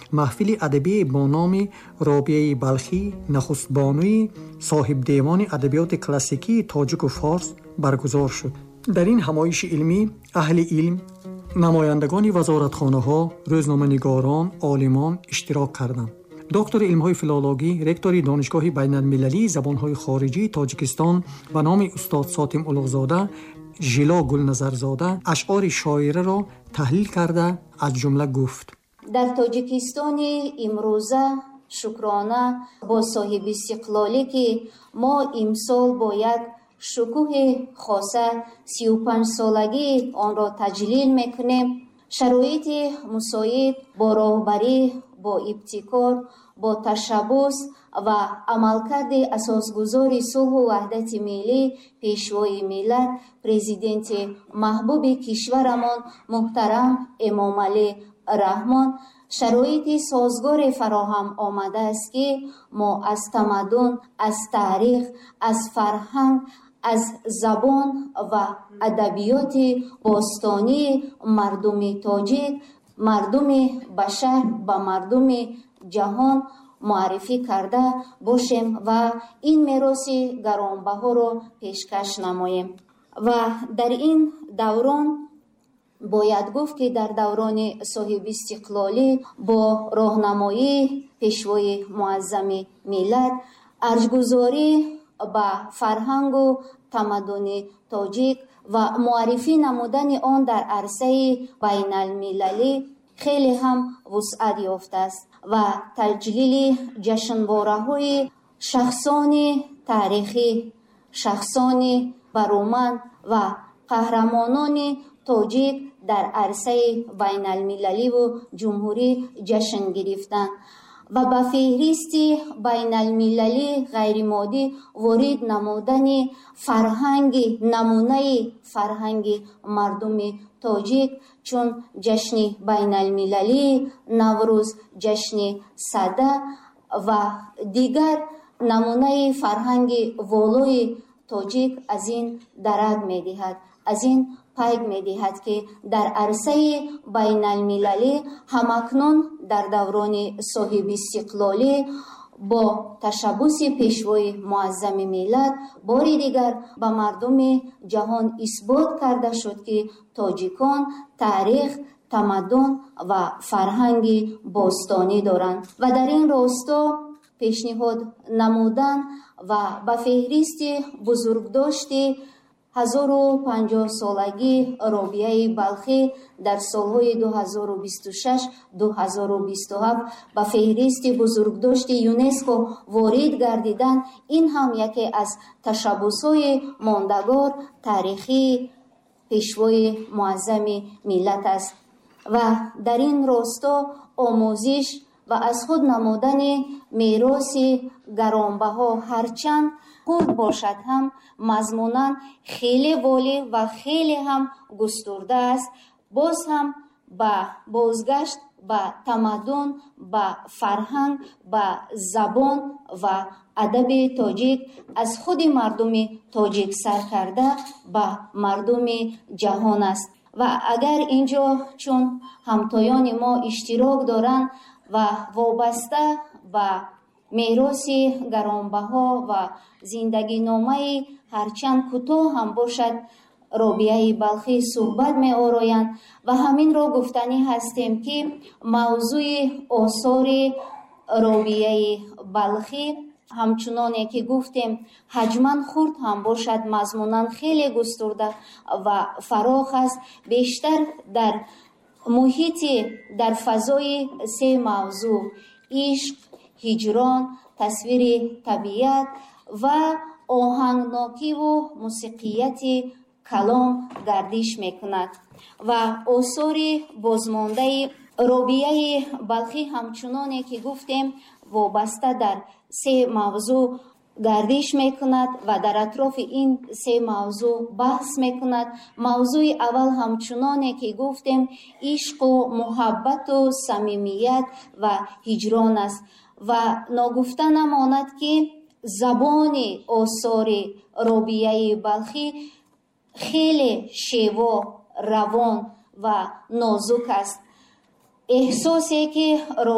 маҳфили адабӣ бо номи Робияи Балхӣ, нахустбонуи соҳибдевони адабиёти классикии тоҷику форс баргузор шуд. дар ин ҳамоиши илмӣ аҳли илм, намояндагони вазоратхонаҳо, рӯзноманигорон, олимон иштирок карданд. доктори илмҳои филологӣ, ректори донишгоҳи байналмилалии забонҳои хориҷии Тоҷикистон ба номи устод Сотим Улуғзода, Жило Гулназарзода ашъори шоираро таҳлил карда аз ҷумла гуфт: дар Тоҷикистони имрӯза шукрона бо соҳиби истиқлолӣ ки мо имсол бо як шукӯҳи хоса 35-солагии онро таҷлил мекунем. шароити мусоид бо роҳбарӣ, бо ибтикор, бо ташаббус ва амалкарди асосгузори сулҳу ваҳдати миллӣ, пешвои миллат, президенти маҳбуби кишварамон муҳтарам Эмомалӣ Раҳмон шароити созгоре фароҳам омадааст ки мо аз тамаддун, аз таърих, аз фарҳанг, аз забон ва адабиёти бостонии мардуми тоҷик, мардуми башар ба мардуми ҷаҳон муаррифӣ карда бошем ва ин мероси гаронбаҳоро пешкаш намоем. ва дар ин даврон бояд гуфт ки дар даврони соҳибистиқлолӣ бо роҳнамоии пешвои муаззами миллат арҷгузорӣ ба фарҳангу тамаддуни тоҷик ва муаррифӣ намудани он дар арсаи байналмилалӣ хеле ҳам вусъат ёфтааст ва таҷлили ҷашнвораҳои шахсони таърихӣ, шахсони баруманд ва қаҳрамонони тоҷик дар арсаи байналмилаливу ҷумҳурӣ ҷашн гирифтанд ва ба феҳристи байналмилалӣ ғайримоддӣ ворид намудани фарҳанги намунаи фарҳанги мардуми тоҷик чун ҷашни байналмилалии Наврӯз, ҷашни Сада ва дигар намунаи фарҳанги волои тоҷик аз ин дарак медиҳад, аз ин пайк медиҳад ки дар арсаи байналмилалӣ ҳамакнун дар даврони соҳибистиқлолӣ бо ташаббуси пешвои муаззами миллат бори дигар ба мардуми ҷаҳон исбот карда шуд ки тоҷикон таърих, тамаддун ва фарҳанги бостонӣ доранд ва дар ин росто пешниҳод намудан ва ба феҳристи бузургдошти 1050-солагии Робияи Балхӣ дар солҳои 2026-2027 ба феҳристи бузургдошти ЮНЕСКО ворид гардидан, ин ҳам яке аз ташаббусҳои мондагор таърихии пешвои муаззами миллат аст ва дар ин росто омӯзиш ва аз худ намудани мероси гаронбаҳо ҳарчанд хурд бошад ҳам мазмунан хеле волӣ ва хеле ҳам густурда аст, боз ҳам ба бозгашт ба тамаддун, ба фарҳанг, ба забон ва адаби тоҷик аз худи мардуми тоҷик сар карда ба мардуми ҷаҳон аст. ва агар инҷо чун ҳамтоёни мо иштирок доранд ва вобаста ба мероси гаронбаҳо ва зиндагиномаи ҳарчанд кӯтоҳ ҳам бошад Робияи Балхӣ суҳбат меороянд ва ҳаминро гуфтанӣ ҳастем ки мавзӯи осори Робияи Балхӣ ҳамчуноне ки гуфтем ҳаҷман хурд ҳам бошад, мазмунан хеле густурда ва фароғ аст, бештар дар муҳити дар фазои се мавзӯ: ишқ, ҳиҷрон, тасвири табиат ва оҳангнокиву мусиқияти калом гардиш мекунад ва осори бозмондаи Робияи Балхӣ ҳамчуноне ки гуфтем вобаста дар се мавзӯ гардиш мекунад ва дар атрофи ин се мавзӯ баҳс мекунад. мавзӯи аввал ҳамчуноне ки гуфтем ишқу муҳаббату самимият ва ҳиҷрон аст ва ногуфта намонад ки забони осори Робияи Балхӣ хеле шево, равон ва нозук аст. эҳсосе ки